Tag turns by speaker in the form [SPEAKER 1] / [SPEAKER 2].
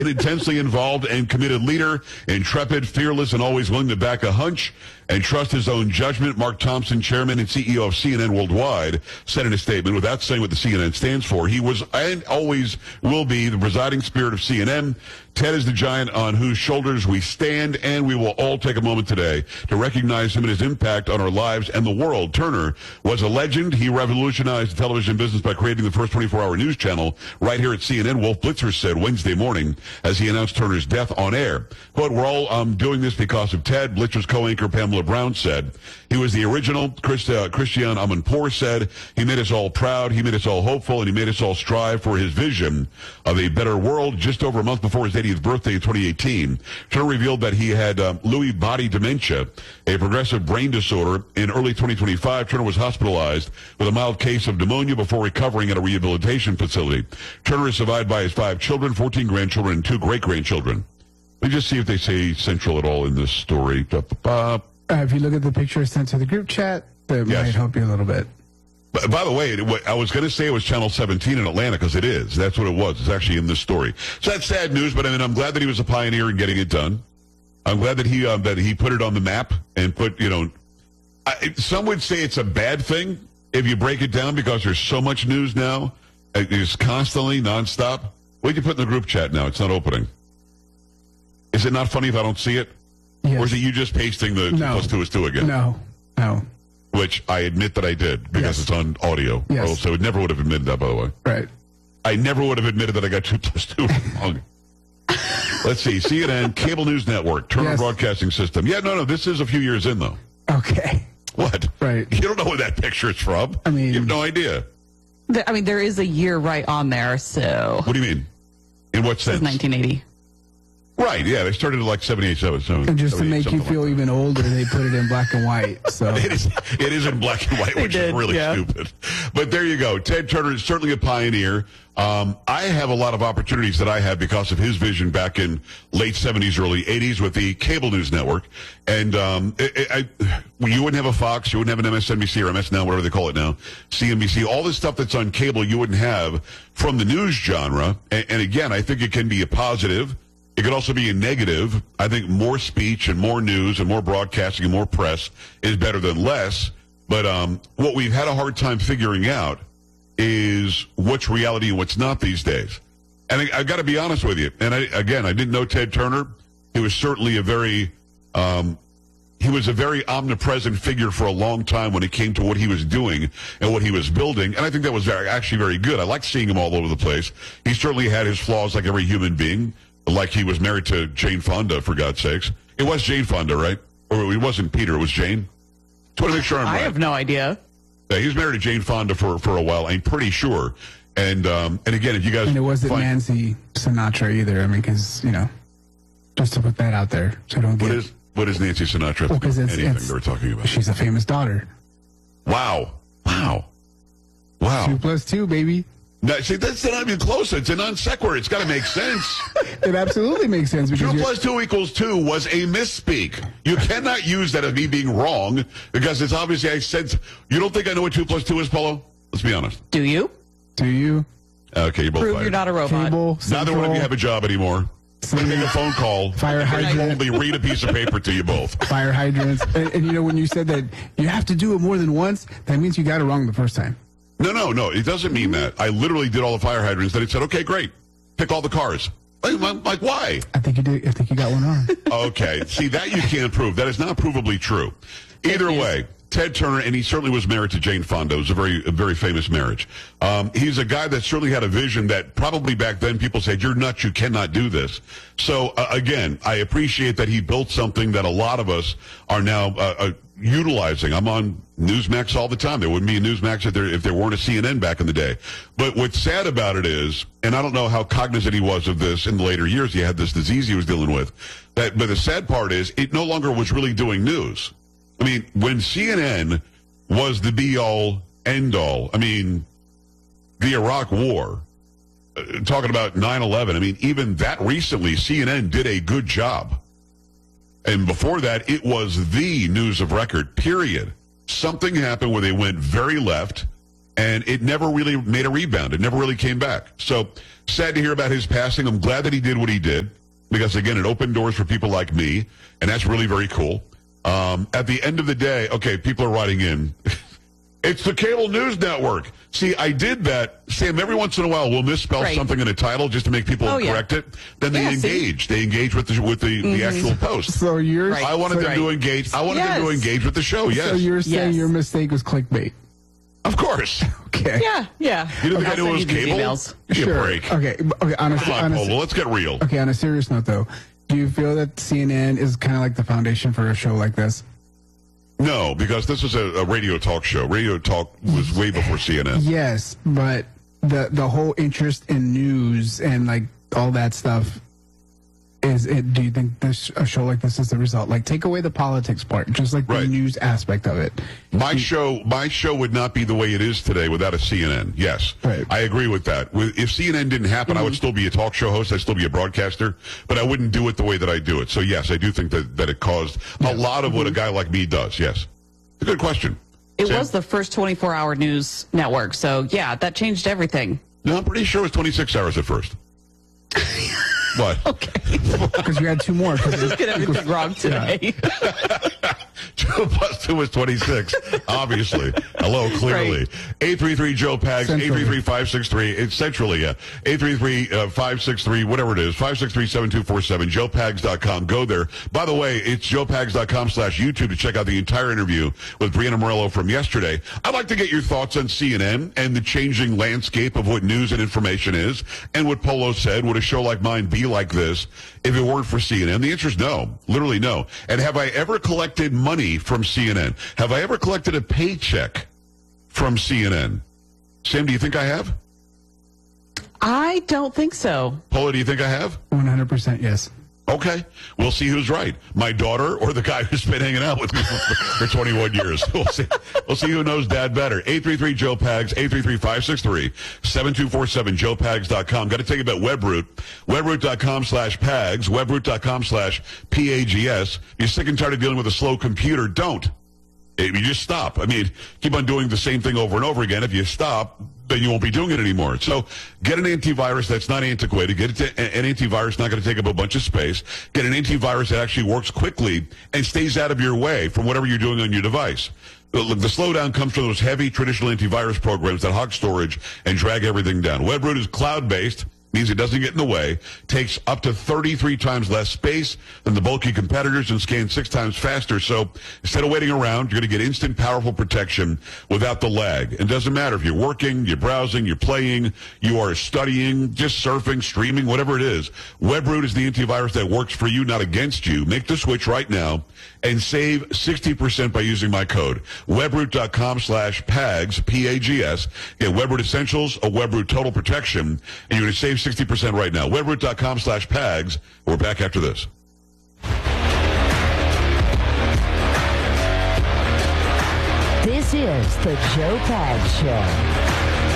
[SPEAKER 1] An intensely involved and committed leader, intrepid, fearless, and always willing to back a hunch and trust his own judgment, Mark Thompson, chairman and CEO of CNN Worldwide, said in a statement, without saying what the CNN stands for, he was and always will be the presiding spirit of CNN. Ted is the giant on whose shoulders we stand, and we will all take a moment today to recognize him and his impact on our lives and the world. Turner was a legend. He revolutionized the television business by creating the first 24-hour news channel right here at CNN, Wolf Blitzer said Wednesday morning as he announced Turner's death on air. Quote, we're all doing this because of Ted, Blitzer's co-anchor Pamela Brown said. He was the original. Christiane Amanpour said he made us all proud, he made us all hopeful, and he made us all strive for his vision of a better world. Just over a month before his 80th birthday in 2018, Turner revealed that he had Lewy body dementia, a progressive brain disorder. In early 2025, Turner was hospitalized with a mild case of pneumonia before recovering at a rehabilitation facility. Turner is survived by his 5 children, 14 grandchildren, and 2 great-grandchildren. Let me just see if they say Central at all in this story.
[SPEAKER 2] If you look at the picture sent to the group chat, that might help you a little bit.
[SPEAKER 1] By the way, I was going to say it was Channel 17 in Atlanta because it is. That's what it was. It's actually in this story. So that's sad news, but I mean, I'm glad that he was a pioneer in getting it done. I'm glad that he put it on the map and put, some would say it's a bad thing if you break it down because there's so much news now. It's constantly, nonstop. What did you put in the group chat now? It's not opening. Is it not funny if I don't see it?
[SPEAKER 2] Yes.
[SPEAKER 1] Or is it you just pasting the 2 plus 2 is 2 again?
[SPEAKER 2] No.
[SPEAKER 1] Which I admit that I did because it's on audio.
[SPEAKER 2] Yes.
[SPEAKER 1] So it never would have admitted that, by the way.
[SPEAKER 2] Right.
[SPEAKER 1] I never would have admitted that I got 2 plus 2 wrong. Let's see. CNN, Cable News Network, Turner Broadcasting System. Yeah, no, this is a few years in, though.
[SPEAKER 2] Okay.
[SPEAKER 1] What?
[SPEAKER 2] Right.
[SPEAKER 1] You don't know where that picture is from?
[SPEAKER 2] I mean...
[SPEAKER 1] You have no idea.
[SPEAKER 3] There is a year right on there, so...
[SPEAKER 1] What do you mean? In what sense?
[SPEAKER 3] 1980.
[SPEAKER 1] Right, yeah, they started at like 78, 77.
[SPEAKER 2] And just to make you feel even older, they put it in black and white. So
[SPEAKER 1] it is in black and white, which is really stupid. But there you go. Ted Turner is certainly a pioneer. I have a lot of opportunities that I had because of his vision back in late 70s, early 80s with the Cable News Network. And when you wouldn't have a Fox, you wouldn't have an MSNBC or MS Now, whatever they call it now, CNBC, all this stuff that's on cable you wouldn't have from the news genre. And again, I think it can be a positive. It could also be a negative. I think more speech and more news and more broadcasting and more press is better than less. But what we've had a hard time figuring out is what's reality and what's not these days. And I've got to be honest with you. And I didn't know Ted Turner. He was certainly a very omnipresent figure for a long time when it came to what he was doing and what he was building. And I think that was actually very good. I liked seeing him all over the place. He certainly had his flaws like every human being. Like he was married to Jane Fonda, for God's sakes. It was Jane Fonda, right? Or it wasn't Peter, it was Jane? Just want to make sure I'm right.
[SPEAKER 3] I have no idea.
[SPEAKER 1] Yeah, he was married to Jane Fonda for a while, I'm pretty sure. And again, if you guys...
[SPEAKER 2] And it wasn't Nancy Sinatra either, I mean, because, just to put that out there, so don't get...
[SPEAKER 1] What is Nancy Sinatra?
[SPEAKER 2] Well, because
[SPEAKER 1] anything they were talking about.
[SPEAKER 2] She's a famous daughter.
[SPEAKER 1] Wow.
[SPEAKER 2] 2 plus 2, baby.
[SPEAKER 1] No, see, that's not even close. It's a non sequitur. It's got to make sense.
[SPEAKER 2] It absolutely makes sense. Because
[SPEAKER 1] 2 plus 2 equals 2 was a misspeak. You cannot use that as me being wrong because it's obviously I said. You don't think I know what 2 plus 2 is, Paulo? Let's be honest.
[SPEAKER 3] Do you?
[SPEAKER 1] Okay, you're both
[SPEAKER 3] Prove
[SPEAKER 1] fired.
[SPEAKER 3] you're not a robot.
[SPEAKER 2] Cable,
[SPEAKER 1] Neither one of you have a job anymore. Make a phone call.
[SPEAKER 2] Fire hydrant.
[SPEAKER 1] Boldly read a piece of paper to you both.
[SPEAKER 2] Fire hydrants. And when you said that you have to do it more than once, that means you got it wrong the first time.
[SPEAKER 1] No. It doesn't mean that. I literally did all the fire hydrants. Then it said, okay, great. Pick all the cars. I'm like, why?
[SPEAKER 2] I think you did. I think you got one wrong.
[SPEAKER 1] Okay. See, that you can't prove. That is not provably true. Either way, Ted Turner, and he certainly was married to Jane Fonda. It was a very famous marriage. He's a guy that certainly had a vision that probably back then people said, you're nuts, you cannot do this. So, again, I appreciate that he built something that a lot of us are now utilizing. I'm on Newsmax all the time. There wouldn't be a Newsmax if there weren't a CNN back in the day. But what's sad about it is, and I don't know how cognizant he was of this in the later years, he had this disease he was dealing with, but the sad part is it no longer was really doing news. I mean, when CNN was the be-all, end-all, I mean, the Iraq War, talking about 9/11, I mean, even that recently, CNN did a good job. And before that, it was the news of record, period. Something happened where they went very left, And it never really made a rebound. It never really came back. So sad to hear about his passing. I'm glad that he did what he did because, again, it opened doors for people like me, and that's really very cool. At the end of the day, okay, people are writing in. It's the cable news network. See, I did that. Sam, every once in a while, we'll misspell something in a title just to make people correct it. Then they engage. They engage with the actual post.
[SPEAKER 2] So you're.
[SPEAKER 1] I wanted them to engage. I wanted them to engage with the show. Yes.
[SPEAKER 2] So you're saying your mistake was clickbait.
[SPEAKER 1] Of course.
[SPEAKER 2] Okay.
[SPEAKER 3] Yeah.
[SPEAKER 1] You didn't think I knew it was cable?
[SPEAKER 3] Emails.
[SPEAKER 1] Give me a
[SPEAKER 2] Sure.
[SPEAKER 1] break.
[SPEAKER 2] Okay.
[SPEAKER 1] Come on, Polo, let's get real.
[SPEAKER 2] Okay. On a serious note, though, do you feel that CNN is kind of like the foundation for a show like this?
[SPEAKER 1] No, because this is a radio talk show. Radio talk was way before CNN.
[SPEAKER 2] Yes, but the whole interest in news and like all that stuff is it. Do you think a show like this is the result? Like, take away the politics part, just like the news aspect of it.
[SPEAKER 1] My show would not be the way it is today without a CNN. Yes, I agree with that. If CNN didn't happen, I would still be a talk show host. I'd still be a broadcaster, but I wouldn't do it the way that I do it. So yes, I do think that it caused a lot of what a guy like me does. Yes, it's a good question.
[SPEAKER 3] It
[SPEAKER 1] Sam?
[SPEAKER 3] was the first 24-hour news network, so yeah, that changed everything.
[SPEAKER 1] No, I'm pretty sure it was 26 hours at first. What?
[SPEAKER 3] Okay.
[SPEAKER 2] Because you had two more.
[SPEAKER 3] Just get everything wrong today.
[SPEAKER 1] 2 plus 2 is 26, obviously. Hello, clearly. 833-JOE-PAGS, 833-563. It's centrally, 833-563, whatever it is, 563-7247, joepags.com. Go there. By the way, it's joepags.com/YouTube to check out the entire interview with Brianna Morello from yesterday. I'd like to get your thoughts on CNN and the changing landscape of what news and information is, and what Polo said. Would a show like mine be like this if it weren't for CNN? The answer is no. Literally no. And have I ever collected money from CNN? Have I ever collected a paycheck from CNN? Sam, do you think I have?
[SPEAKER 3] I don't think so.
[SPEAKER 1] Paula, do you think I have?
[SPEAKER 2] 100% yes.
[SPEAKER 1] Okay. We'll see who's right. My daughter or the guy who's been hanging out with me for 21 years. We'll see. We'll see who knows dad better. 833-JOE-PAGS, 833-563-7247, joepags.com. Got to tell you about Webroot. Webroot.com/PAGS, Webroot.com/PAGS. You're sick and tired of dealing with a slow computer? Don't. You just stop. I mean, keep on doing the same thing over and over again. If you stop, then you won't be doing it anymore. So get an antivirus that's not antiquated. Get an antivirus not going to take up a bunch of space. Get an antivirus that actually works quickly and stays out of your way from whatever you're doing on your device. The slowdown comes from those heavy traditional antivirus programs that hog storage and drag everything down. Webroot is cloud-based. Means it doesn't get in the way, takes up to 33 times less space than the bulky competitors, and scans 6 times faster. So instead of waiting around, you're going to get instant, powerful protection without the lag. It doesn't matter if you're working, you're browsing, you're playing, you are studying, just surfing, streaming, whatever it is. Webroot is the antivirus that works for you, not against you. Make the switch right now and save 60% by using my code. Webroot.com/PAGS, P-A-G-S. Get Webroot Essentials, a Webroot Total Protection, and you're going to save 60% right now. Webroot.com/PAGS. We're back after this.
[SPEAKER 4] This is the Joe Pags Show.